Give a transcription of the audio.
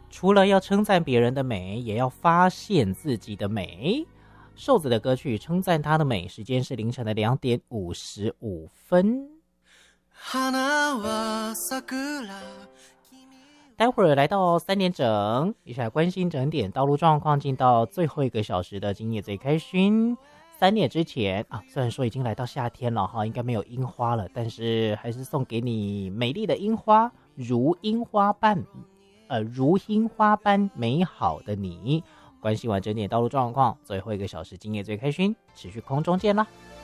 除了要称赞别人的美，也要发现自己的美。瘦子的歌曲称赞她的美，时间是凌晨的2点55分。待会儿来到3点整，一起来关心整点道路状况，进到最后1个小时的今夜最开心。3点之前啊，虽然说已经来到夏天了哈，应该没有樱花了，但是还是送给你美丽的樱花，如樱花般美好的你。关心完整点道路状况，最后1个小时今夜最开心，持续空中见啦。